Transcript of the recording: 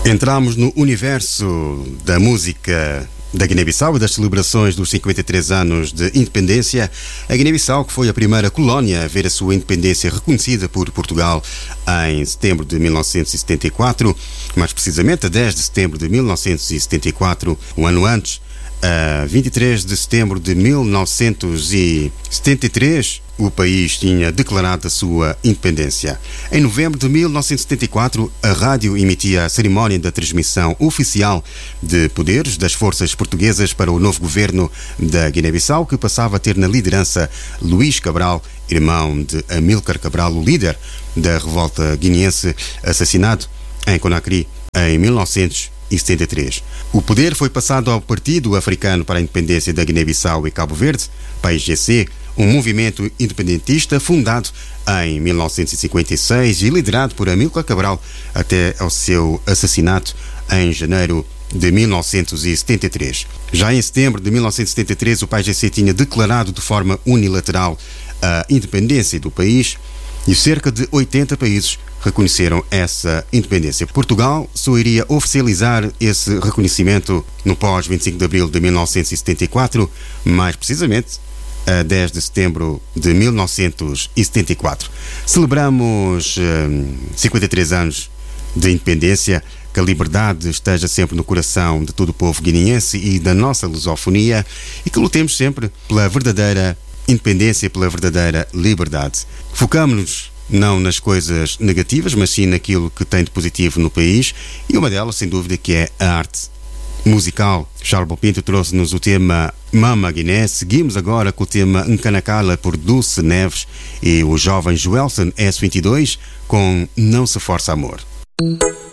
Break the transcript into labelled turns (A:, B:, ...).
A: Entramos no universo da música da Guiné-Bissau e das celebrações dos 53 anos de independência. A Guiné-Bissau, que foi a primeira colónia a ver a sua independência reconhecida por Portugal em setembro de 1974, mais precisamente a 10 de setembro de 1974, um ano antes, a 23 de setembro de 1973, o país tinha declarado a sua independência. Em novembro de 1974, a rádio emitia a cerimónia da transmissão oficial de poderes das forças portuguesas para o novo governo da Guiné-Bissau, que passava a ter na liderança Luís Cabral, irmão de Amílcar Cabral, o líder da revolta guineense, assassinado em Conakry em 1973. O poder foi passado ao Partido Africano para a Independência da Guiné-Bissau e Cabo Verde, PAIGC, um movimento independentista fundado em 1956 e liderado por Amílcar Cabral até ao seu assassinato em janeiro de 1973. Já em setembro de 1973, o PAIGC tinha declarado de forma unilateral a independência do país e cerca de 80 países reconheceram essa independência. Portugal só iria oficializar esse reconhecimento no pós-25 de abril de 1974, mais precisamente a 10 de setembro de 1974. Celebramos 53 anos de independência. Que a liberdade esteja sempre no coração de todo o povo guineense e da nossa lusofonia, e que lutemos sempre pela verdadeira independência e pela verdadeira liberdade. Focamos-nos não nas coisas negativas, mas sim naquilo que tem de positivo no país, e uma delas, sem dúvida, que é a arte musical. Charles Bopinto trouxe-nos o tema Mama Guiné. Seguimos agora com o tema Nkanakala por Dulce Neves e o jovem Joelson S22 com Não Se Força Amor.